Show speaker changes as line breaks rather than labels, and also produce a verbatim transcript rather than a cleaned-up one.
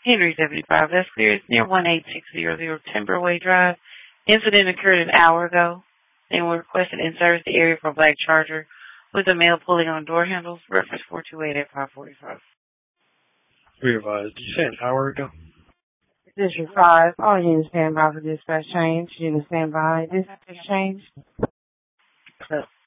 Henry seventy-five, that's clear. It's near one eight six zero zero Timberway Drive. Incident occurred an hour ago. They were requested in service the area for a black Charger with a male pulling on door handles. Reference four two eight eight five four five.
We advised. Did you say an hour ago?
District five, all units stand by for dispatch change. Units stand by. Dispatch change.